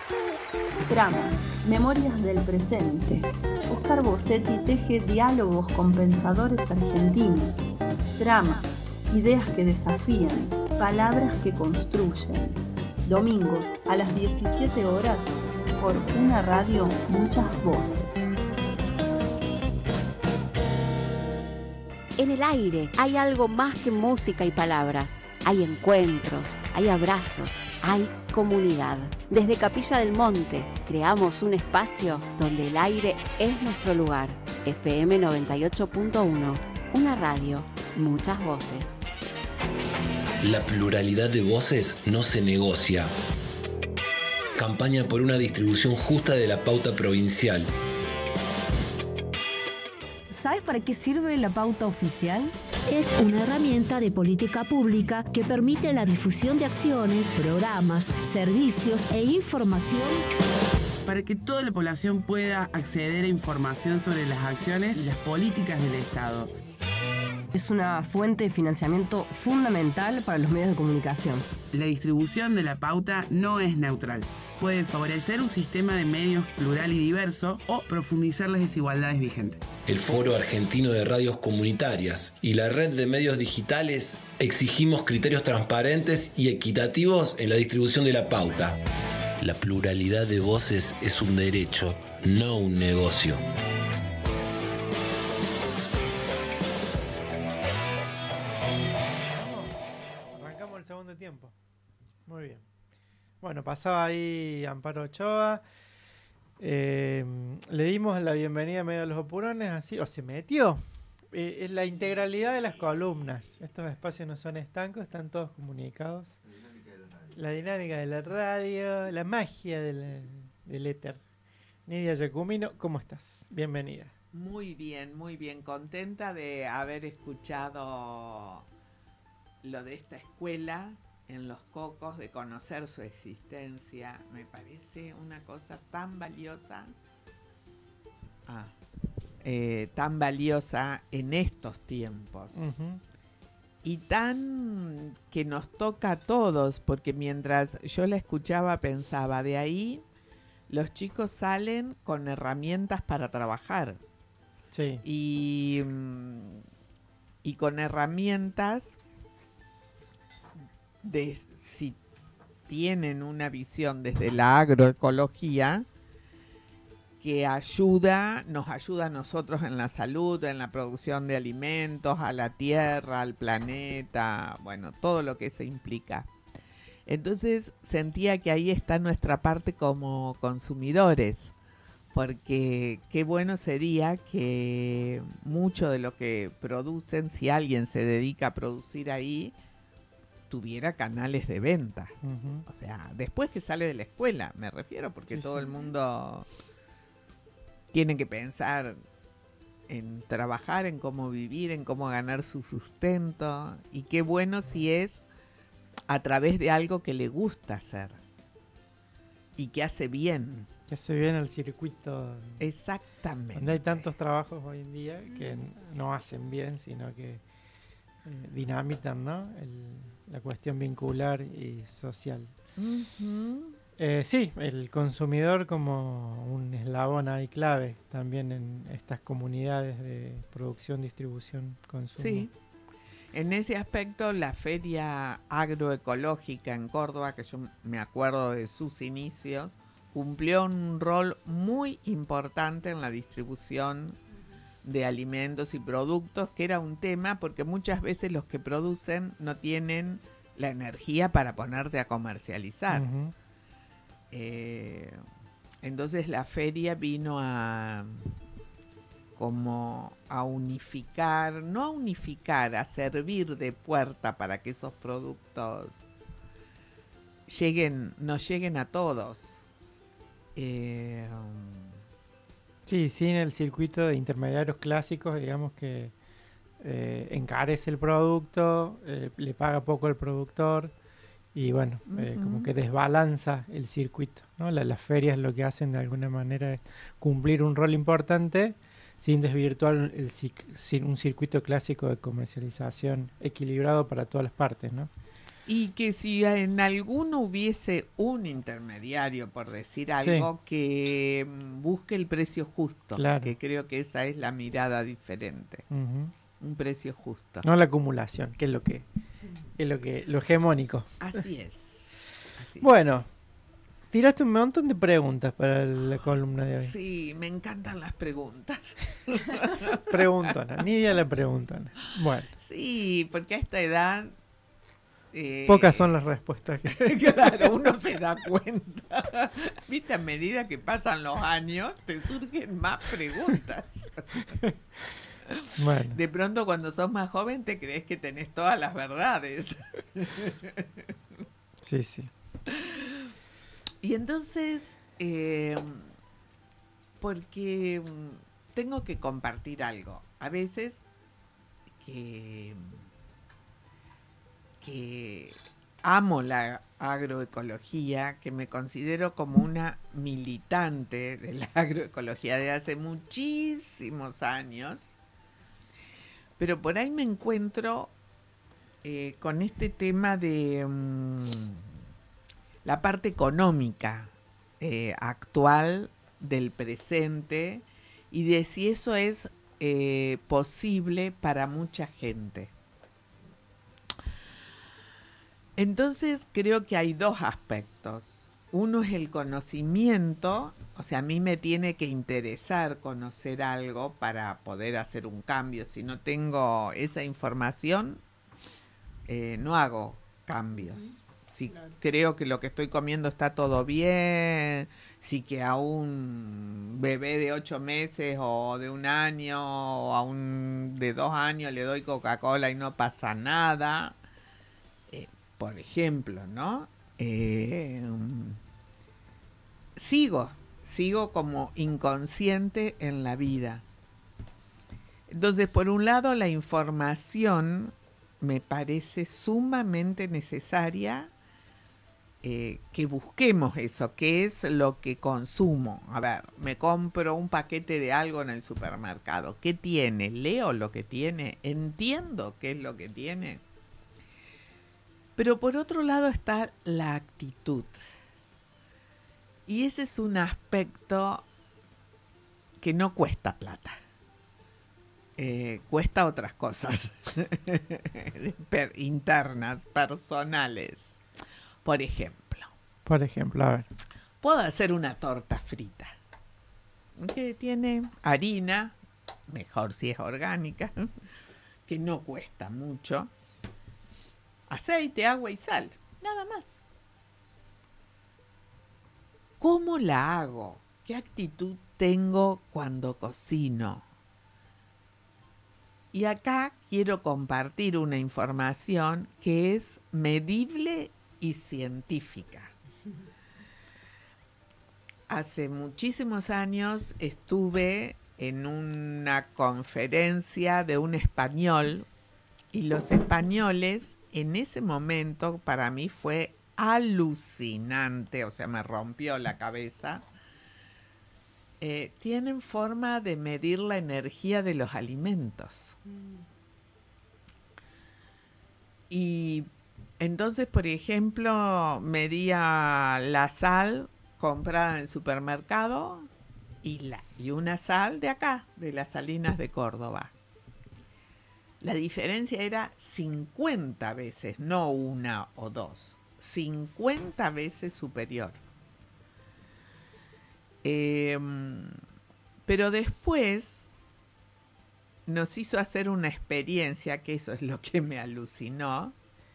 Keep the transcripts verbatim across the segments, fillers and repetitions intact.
Tramas, memorias del presente. Oscar Bossetti teje diálogos con pensadores argentinos. Tramas, ideas que desafían, palabras que construyen. Domingos a las diecisiete horas por Una Radio, Muchas Voces. En el aire hay algo más que música y palabras. Hay encuentros, hay abrazos, hay comunidad. Desde Capilla del Monte creamos un espacio donde el aire es nuestro lugar. F M noventa y ocho punto uno, una radio, muchas voces. La pluralidad de voces no se negocia. Campaña por una distribución justa de la pauta provincial. ¿Sabes para qué sirve la pauta oficial? Es una herramienta de política pública que permite la difusión de acciones, programas, servicios e información para que toda la población pueda acceder a información sobre las acciones y las políticas del Estado. Es una fuente de financiamiento fundamental para los medios de comunicación. La distribución de la pauta no es neutral. Puede favorecer un sistema de medios plural y diverso o profundizar las desigualdades vigentes. El Foro Argentino de Radios Comunitarias y la Red de Medios Digitales exigimos criterios transparentes y equitativos en la distribución de la pauta. La pluralidad de voces es un derecho, no un negocio. Arrancamos el segundo tiempo. Muy bien. Bueno, pasaba ahí Amparo Ochoa. Eh, le dimos la bienvenida a medio de los opurones, así, o se metió. Eh, es la integralidad de las columnas. Estos espacios no son estancos, están todos comunicados. La dinámica de la radio, la magia del, del éter. Nidia Giacumino, ¿cómo estás? Bienvenida. Muy bien, muy bien. Contenta de haber escuchado lo de esta escuela en Los Cocos, de conocer su existencia. Me parece una cosa tan valiosa, ah, eh, tan valiosa en estos tiempos. Uh-huh. Y tan que nos toca a todos, porque mientras yo la escuchaba pensaba, de ahí los chicos salen con herramientas para trabajar. Sí. Y, y con herramientas de si tienen una visión desde la agroecología que ayuda, nos ayuda a nosotros en la salud, en la producción de alimentos, a la tierra, al planeta, bueno, todo lo que se implica. Entonces sentía que ahí está nuestra parte como consumidores, porque qué bueno sería que mucho de lo que producen, si alguien se dedica a producir ahí, tuviera canales de venta. Uh-huh. O sea, después que sale de la escuela, me refiero, porque sí, todo sí. el mundo tiene que pensar en trabajar, en cómo vivir, en cómo ganar su sustento. Y qué bueno si es a través de algo que le gusta hacer y que hace bien. Que hace bien el circuito. Exactamente. Donde hay tantos trabajos hoy en día que no hacen bien, sino que eh, dinamitan, ¿no? El, la cuestión vincular y social. Uh-huh. Eh, sí, el consumidor como un eslabón ahí clave también en estas comunidades de producción, distribución, consumo. Sí, en ese aspecto la feria agroecológica en Córdoba, que yo me acuerdo de sus inicios, cumplió un rol muy importante en la distribución de alimentos y productos, que era un tema porque muchas veces los que producen no tienen la energía para ponerte a comercializar. Uh-huh. Eh, entonces la feria vino a como a unificar, no a unificar, a servir de puerta para que esos productos lleguen, nos lleguen a todos. Eh, sí, sin el circuito de intermediarios clásicos, digamos que eh, encarece el producto, eh, le paga poco el productor y bueno, uh-huh. eh, como que desbalanza el circuito, ¿no? La, las ferias lo que hacen de alguna manera es cumplir un rol importante sin desvirtuar el, sin un circuito clásico de comercialización equilibrado para todas las partes, ¿no? Y que si en alguno hubiese un intermediario, por decir algo, sí, que busque el precio justo, claro, que creo que esa es la mirada diferente. Uh-huh. Un precio justo. No la acumulación, que es lo que es lo que lo hegemónico. Así es. Así bueno, es. Tiraste un montón de preguntas para la columna de hoy. Sí, me encantan las preguntas. Preguntona, Nidia la preguntona. Bueno. Sí, porque a esta edad Eh, pocas son las respuestas que... Claro, uno se da cuenta. Viste, a medida que pasan los años, te surgen más preguntas. Bueno. De pronto, cuando sos más joven, te crees que tenés todas las verdades. Sí, sí. Y entonces, eh, porque tengo que compartir algo. A veces que... que amo la agroecología, que me considero como una militante de la agroecología de hace muchísimos años, pero por ahí me encuentro eh, con este tema de um, la parte económica eh, actual del presente y de si eso es eh, posible para mucha gente. Entonces creo que hay dos aspectos. Uno es el conocimiento, o sea, a mí me tiene que interesar conocer algo para poder hacer un cambio. Si no tengo esa información, eh, no hago cambios. Si claro. creo que lo que estoy comiendo está todo bien, si que a un bebé de ocho meses o de un año o a un de dos años le doy Coca-Cola y no pasa nada. Por ejemplo, ¿no? Eh, sigo, sigo como inconsciente en la vida. Entonces, por un lado, la información me parece sumamente necesaria eh, que busquemos eso, qué es lo que consumo. A ver, me compro un paquete de algo en el supermercado. ¿Qué tiene? Leo lo que tiene, entiendo qué es lo que tiene. Pero por otro lado está la actitud. Y ese es un aspecto que no cuesta plata. Eh, cuesta otras cosas per, internas, personales. Por ejemplo. Por ejemplo, a ver. Puedo hacer una torta frita. Que tiene harina, mejor si es orgánica, que no cuesta mucho. Aceite, agua y sal, nada más. ¿Cómo la hago? ¿Qué actitud tengo cuando cocino? Y acá quiero compartir una información que es medible y científica. Hace muchísimos años estuve en una conferencia de un español y los españoles en ese momento para mí fue alucinante, o sea, me rompió la cabeza. Eh, tienen forma de medir la energía de los alimentos. Mm. Y entonces, por ejemplo, medía la sal comprada en el supermercado y, la, y una sal de acá, de las Salinas de Córdoba. La diferencia era cincuenta veces, no una o dos, cincuenta veces superior. Eh, pero después nos hizo hacer una experiencia, que eso es lo que me alucinó,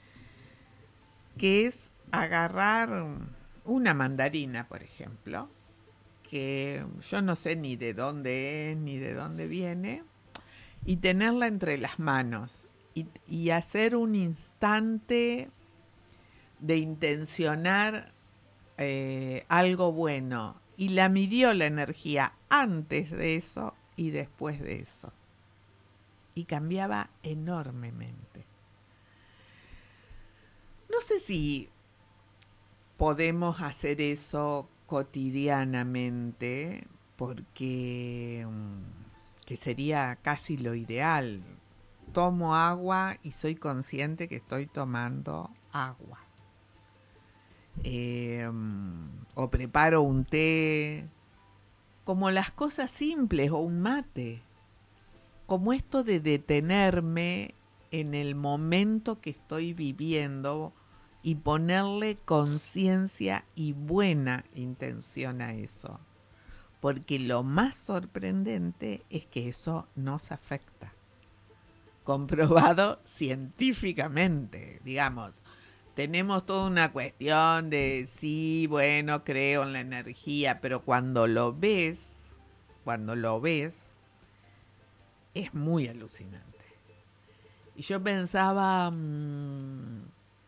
que es agarrar una mandarina, por ejemplo, que yo no sé ni de dónde es, ni de dónde viene, y tenerla entre las manos y, y hacer un instante de intencionar eh, algo bueno. Y la midió la energía antes de eso y después de eso. Y cambiaba enormemente. No sé si podemos hacer eso cotidianamente, porque... que sería casi lo ideal. tomo agua y soy consciente que estoy tomando agua. Eh, o preparo un té, como las cosas simples, o un mate, como esto de detenerme en el momento que estoy viviendo y ponerle conciencia y buena intención a eso. Porque lo más sorprendente es que eso nos afecta. Comprobado científicamente, digamos. Tenemos toda una cuestión de sí, bueno, creo en la energía, pero cuando lo ves, cuando lo ves, es muy alucinante. Y yo pensaba, mmm,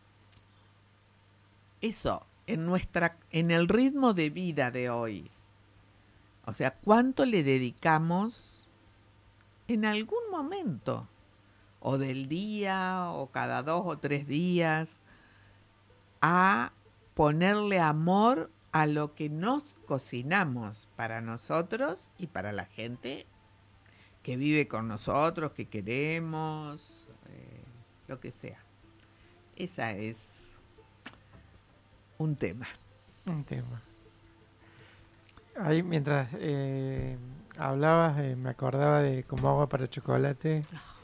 eso, en nuestra, en el ritmo de vida de hoy, o sea, ¿cuánto le dedicamos en algún momento? O del día, o cada dos o tres días, a ponerle amor a lo que nos cocinamos para nosotros y para la gente que vive con nosotros, que queremos, eh, lo que sea. Esa es un tema. Un tema. Ahí mientras eh, hablabas eh, me acordaba de Como agua para chocolate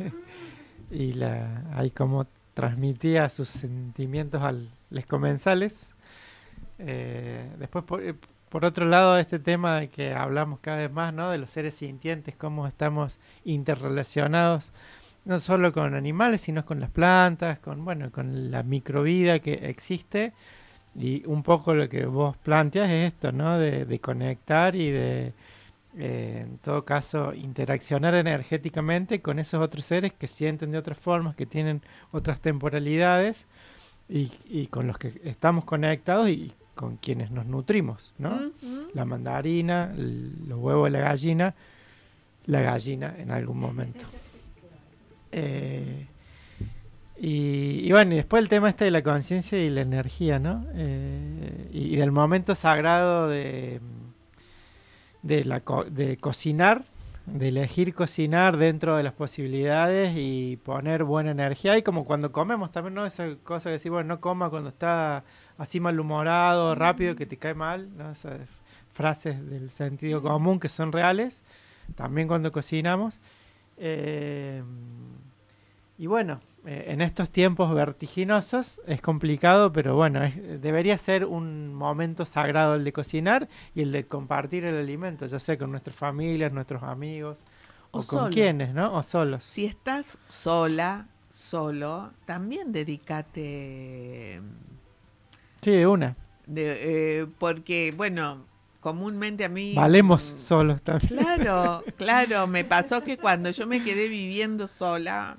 y la ahí como transmitía sus sentimientos a los comensales. Eh, después por, eh, por otro lado este tema de que hablamos cada vez más, ¿no? De los seres sintientes, cómo estamos interrelacionados no solo con animales sino con las plantas, con bueno con la microvida que existe. Y un poco lo que vos planteas es esto, ¿no? De, de conectar y de, eh, en todo caso, interaccionar energéticamente con esos otros seres que sienten de otras formas, que tienen otras temporalidades y, y con los que estamos conectados y con quienes nos nutrimos, ¿no? Uh-huh. La mandarina, el, los huevos de la gallina, la gallina en algún momento. Eh, Y, y bueno, y después el tema este de la conciencia y la energía, ¿no? Eh, y, y del momento sagrado de, de, la co- de cocinar, de elegir cocinar dentro de las posibilidades y poner buena energía. Y como cuando comemos también, ¿no? Esa cosa que decir, bueno, no coma cuando está así malhumorado, rápido, que te cae mal, ¿no? Esas frases del sentido común que son reales, también cuando cocinamos. Eh, y bueno, Eh, en estos tiempos vertiginosos es complicado, pero bueno, es, debería ser un momento sagrado el de cocinar y el de compartir el alimento, ya sea con nuestras familias, nuestros amigos, o, o con solo. Quienes, ¿no? O solos. Si estás sola, solo, también dedícate. Sí, de una. De, eh, porque, bueno, comúnmente a mí... Valemos mmm, solos también. Claro, claro, me pasó que cuando yo me quedé viviendo sola...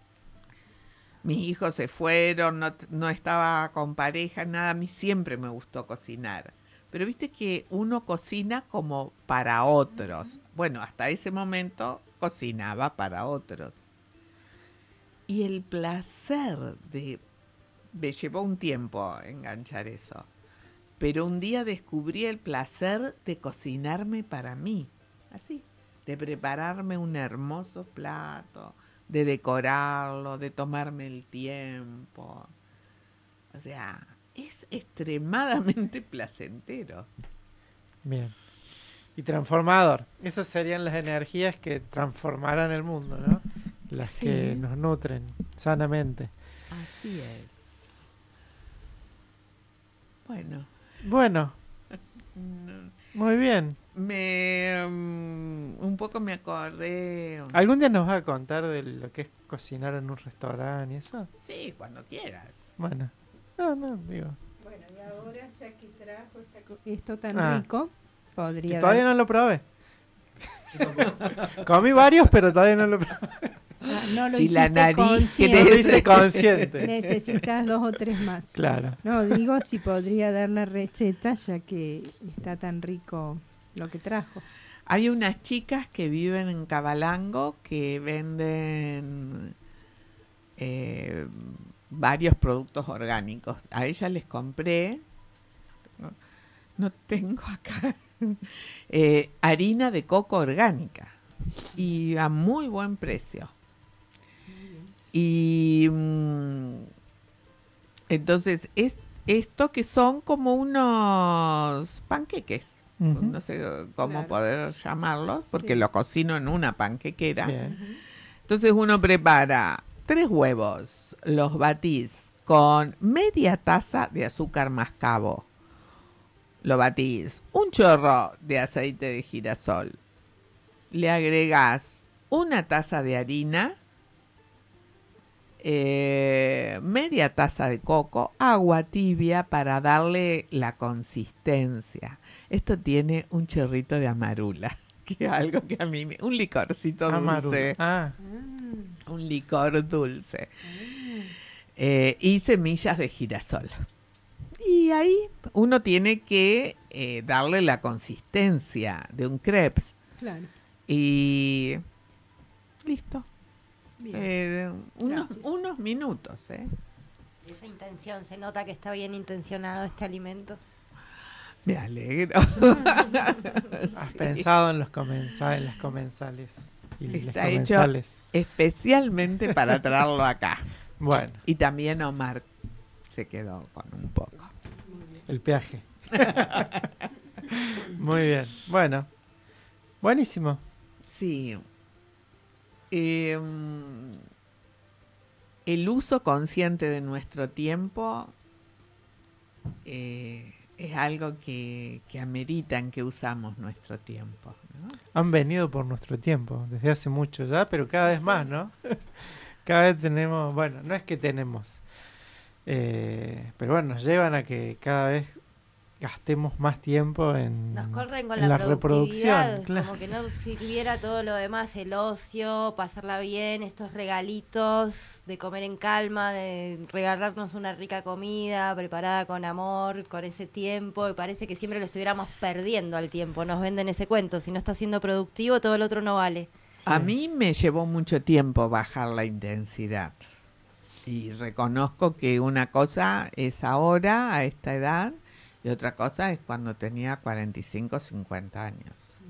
Mis hijos se fueron, no, no estaba con pareja, nada. A mí siempre me gustó cocinar. Pero viste que uno cocina como para otros. Bueno, hasta ese momento cocinaba para otros. Y el placer de... Me llevó un tiempo enganchar eso. Pero un día descubrí el placer de cocinarme para mí. Así, de prepararme un hermoso plato, de decorarlo, de tomarme el tiempo. O sea, es extremadamente placentero. Bien. Y transformador. Esas serían las energías que transformarán el mundo, ¿no? Las sí. que nos nutren sanamente. Así es. Bueno. Bueno. Muy bien. Me um, un poco me acordé. ¿Algún día nos va a contar de lo que es cocinar en un restaurante y eso? Sí, cuando quieras. Bueno, no, no, digo. Bueno, y ahora ya que trajo esta, esto tan ah, rico, podría. Todavía dar... no lo probé. Comí varios, pero todavía no lo probé. Ah, no lo si hiciste la nariz consciente. No lo hice consciente. Necesitas dos o tres más. Claro. No, digo si podría dar la receta, ya que está tan rico lo que trajo. Hay unas chicas que viven en Cabalango que venden eh, varios productos orgánicos. A ellas les compré, no, no tengo acá, eh, harina de coco orgánica y a muy buen precio. Y mm, entonces, es, esto que son como unos panqueques. Uh-huh. No sé cómo claro. poder llamarlos, porque sí. lo cocino en una panquequera. Bien. Entonces uno prepara tres huevos, los batís con media taza de azúcar mascabo. Lo batís un chorro de aceite de girasol. Le agregás una taza de harina, eh, media taza de coco, agua tibia para darle la consistencia. Esto tiene un chorrito de amarula, que es algo que a mí me... Un licorcito dulce. Ah. Un licor dulce. Eh, y semillas de girasol. Y ahí uno tiene que eh, darle la consistencia de un crepes. Claro. Y listo. Eh, unos, unos minutos. ¿eh? Esa intención, se nota que está bien intencionado este alimento. Me alegro. Has sí. pensado en los comensales, las comensales y está los comensales. Hecho especialmente para traerlo acá. Bueno. Y también Omar se quedó con un poco. El peaje. Muy bien. Bueno. Buenísimo. Sí. Eh, el uso consciente de nuestro tiempo eh, es algo que, que ameritan que usamos nuestro tiempo, ¿no? Han venido por nuestro tiempo desde hace mucho ya, pero cada vez sí. más, ¿no? Cada vez tenemos, bueno, no es que tenemos, eh, pero bueno, nos llevan a que cada vez gastemos más tiempo en, nos corren con en la, la reproducción. Claro. Como que no sirviera todo lo demás, el ocio, pasarla bien, estos regalitos de comer en calma, de regalarnos una rica comida preparada con amor, con ese tiempo, y parece que siempre lo estuviéramos perdiendo al tiempo. Nos venden ese cuento, si no está siendo productivo, todo el otro no vale. Sí. A mí me llevó mucho tiempo bajar la intensidad. Y reconozco que una cosa es ahora, a esta edad, y otra cosa es cuando tenía cuarenta y cinco, cincuenta años.